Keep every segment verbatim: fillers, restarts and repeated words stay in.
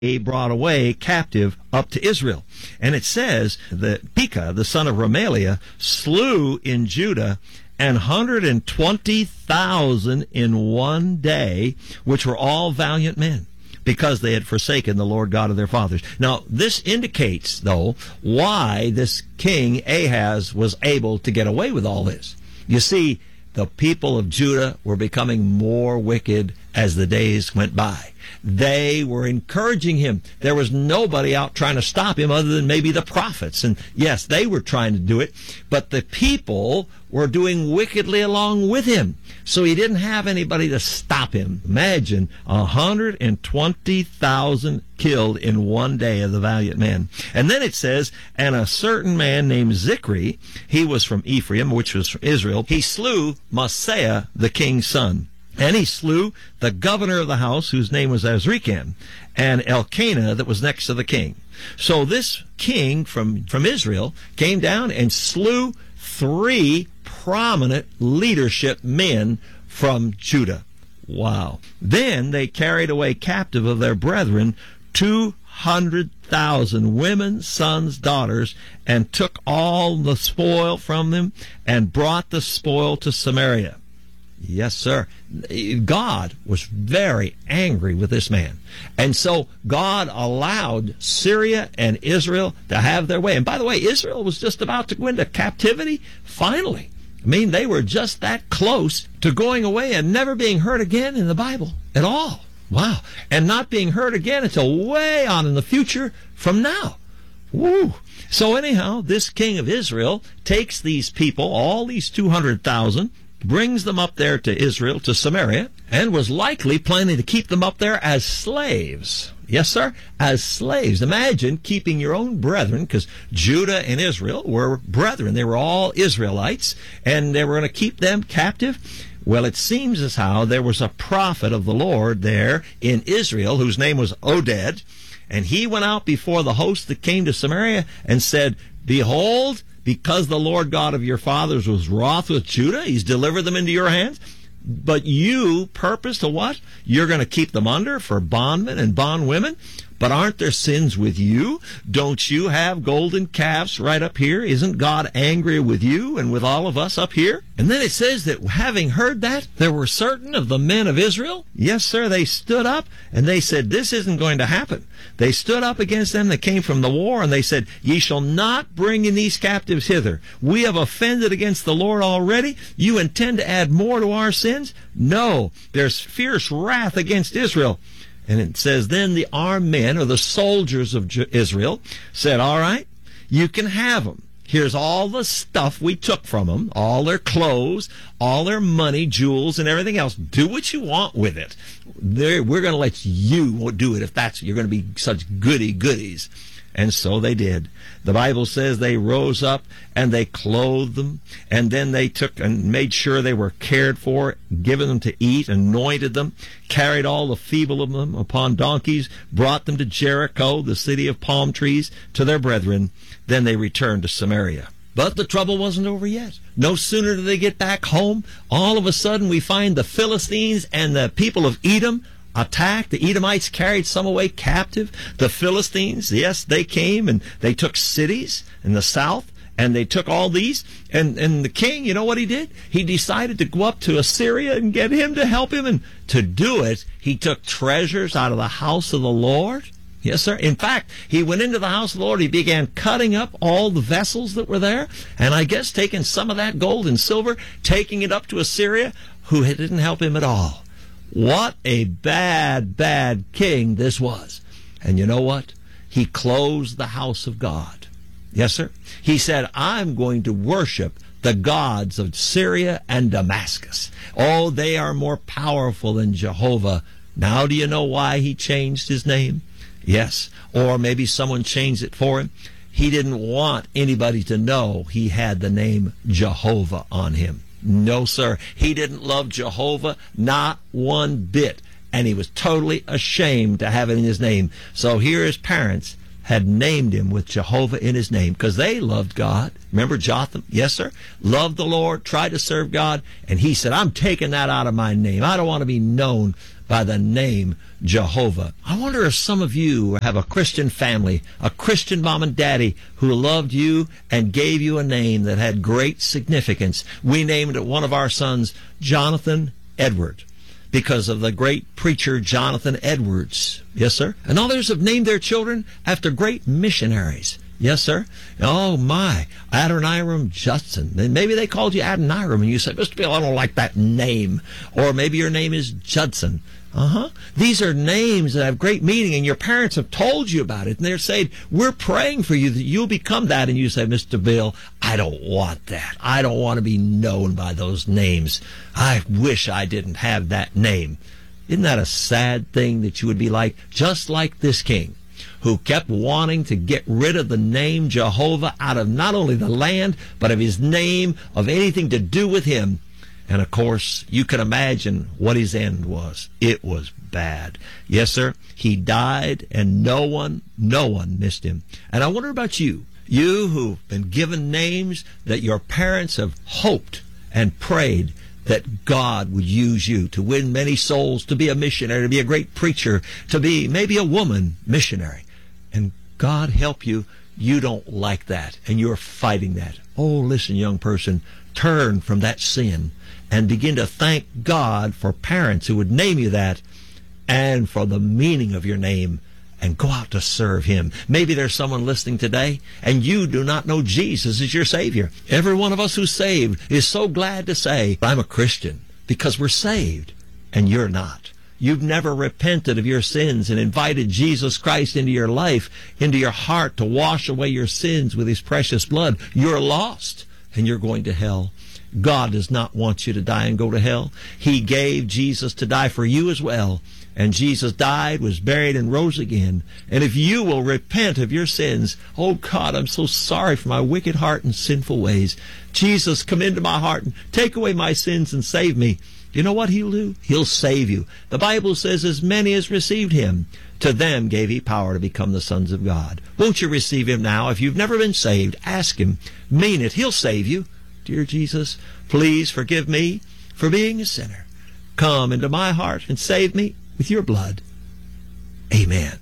he brought away captive up to Israel. And it says that Pekah, the son of Remaliah, slew in Judah an hundred and twenty thousand in one day, which were all valiant men, because they had forsaken the Lord God of their fathers. Now, this indicates, though, why this king Ahaz was able to get away with all this. You see, the people of Judah were becoming more wicked as the days went by. They were encouraging him. There was nobody out trying to stop him other than maybe the prophets. And yes, they were trying to do it, but the people were doing wickedly along with him. So he didn't have anybody to stop him. Imagine one hundred twenty thousand killed in one day of the valiant men. And then it says, and a certain man named Zichri, he was from Ephraim, which was from Israel, he slew Maaseiah, the king's son. And he slew the governor of the house, whose name was Azrikam, and Elkanah, that was next to the king. So this king from, from Israel came down and slew three prominent leadership men from Judah. Wow. Then they carried away captive of their brethren two hundred thousand women, sons, daughters, and took all the spoil from them and brought the spoil to Samaria. Yes, sir. God was very angry with this man. And so God allowed Syria and Israel to have their way. And by the way, Israel was just about to go into captivity finally. I mean, they were just that close to going away and never being heard again in the Bible at all. Wow. And not being heard again until way on in the future from now. Woo. So anyhow, this king of Israel takes these people, all these two hundred thousand, brings them up there to Israel, to Samaria, and was likely planning to keep them up there as slaves. Yes, sir, as slaves. Imagine keeping your own brethren, because Judah and Israel were brethren. They were all Israelites, and they were going to keep them captive. Well, it seems as how there was a prophet of the Lord there in Israel, whose name was Oded, and he went out before the host that came to Samaria and said, "Behold, because the Lord God of your fathers was wroth with Judah, he's delivered them into your hands. But you purpose to what? You're going to keep them under for bondmen and bondwomen. But aren't there sins with you? Don't you have golden calves right up here? Isn't God angry with you and with all of us up here?" And then it says that having heard that, there were certain of the men of Israel, yes, sir, they stood up and they said, "This isn't going to happen." They stood up against them that came from the war, and they said, "Ye shall not bring in these captives hither. We have offended against the Lord already. You intend to add more to our sins? No, there's fierce wrath against Israel." And it says, then the armed men, or the soldiers of Israel, said, "All right, you can have them. Here's all the stuff we took from them, all their clothes, all their money, jewels, and everything else. Do what you want with it. They're, we're going to let you do it if that's you're going to be such goody goodies." And so they did. The Bible says they rose up and they clothed them, and then they took and made sure they were cared for, given them to eat, anointed them, carried all the feeble of them upon donkeys, brought them to Jericho, the city of palm trees, to their brethren. Then they returned to Samaria. But the trouble wasn't over yet. No sooner did they get back home, all of a sudden we find the Philistines and the people of Edom attacked. The Edomites carried some away captive. The Philistines, yes, they came and they took cities in the south, and they took all these. And, and the king, you know what he did? He decided to go up to Assyria and get him to help him. And to do it, he took treasures out of the house of the Lord. Yes, sir. In fact, he went into the house of the Lord. He began cutting up all the vessels that were there, and I guess taking some of that gold and silver, taking it up to Assyria, who didn't help him at all. What a bad, bad king this was. And you know what? He closed the house of God. Yes, sir. He said, "I'm going to worship the gods of Syria and Damascus. Oh, they are more powerful than Jehovah." Now do you know why he changed his name? Yes. Or maybe someone changed it for him. He didn't want anybody to know he had the name Jehovah on him. No, sir. He didn't love Jehovah, not one bit. And he was totally ashamed to have it in his name. So here his parents had named him with Jehovah in his name, because they loved God. Remember Jotham? Yes, sir. Loved the Lord, tried to serve God. And he said, "I'm taking that out of my name. I don't want to be known by the name Jehovah. I wonder if some of you have a Christian family, a Christian mom and daddy who loved you and gave you a name that had great significance. We named one of our sons Jonathan Edward because of the great preacher Jonathan Edwards. Yes, sir. And others have named their children after great missionaries. Yes, sir. Oh, my. Adoniram Judson. Then maybe they called you Adoniram, and you said, Mister Bill, I don't like that name. Or maybe your name is Judson. Uh-huh. These are names that have great meaning, and your parents have told you about it. And they're saying, we're praying for you that you'll become that. And you say, Mister Bill, I don't want that. I don't want to be known by those names. I wish I didn't have that name. Isn't that a sad thing that you would be like, just like this king, who kept wanting to get rid of the name Jehovah out of not only the land, but of his name, of anything to do with him. And, of course, you can imagine what his end was. It was bad. Yes, sir, he died, and no one, no one missed him. And I wonder about you, you who've been given names that your parents have hoped and prayed that God would use you to win many souls, to be a missionary, to be a great preacher, to be maybe a woman missionary. And God help you, you don't like that, and you're fighting that. Oh, listen, young person, turn from that sin and begin to thank God for parents who would name you that and for the meaning of your name, and go out to serve him. Maybe there's someone listening today and you do not know Jesus as your Savior. Every one of us who's saved is so glad to say, I'm a Christian, because we're saved, and you're not. You've never repented of your sins and invited Jesus Christ into your life, into your heart, to wash away your sins with his precious blood. You're lost, and you're going to hell. God does not want you to die and go to hell. He gave Jesus to die for you as well. And Jesus died, was buried, and rose again. And if you will repent of your sins, oh God, I'm so sorry for my wicked heart and sinful ways. Jesus, come into my heart and take away my sins and save me. You know what he'll do? He'll save you. The Bible says, as many as received him, to them gave he power to become the sons of God. Won't you receive him now? If you've never been saved, ask him. Mean it. He'll save you. Dear Jesus, please forgive me for being a sinner. Come into my heart and save me with your blood. Amen.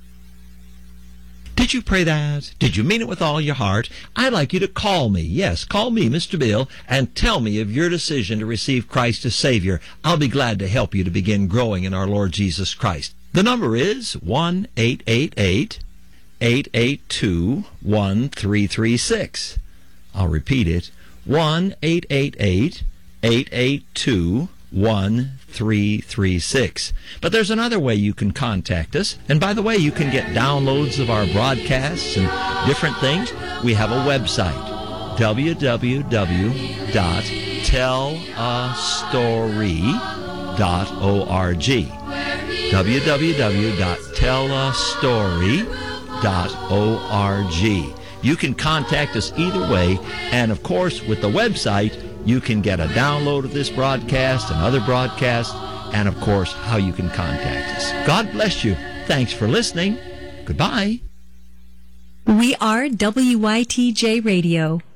Did you pray that? Did you mean it with all your heart? I'd like you to call me. Yes, call me, Mister Bill, and tell me of your decision to receive Christ as Savior. I'll be glad to help you to begin growing in our Lord Jesus Christ. The number is one eight eight eight, eight eight two, one three three six. I'll repeat it. one eight eight eight, eight eight two, one three three six. But there's another way you can contact us. And by the way, you can get downloads of our broadcasts and different things. We have a website, w w w dot tell a story dot org. w w w dot tell a story dot org. You can contact us either way, and of course, with the website, you can get a download of this broadcast and other broadcasts, and of course, how you can contact us. God bless you. Thanks for listening. Goodbye. We are W Y T J Radio.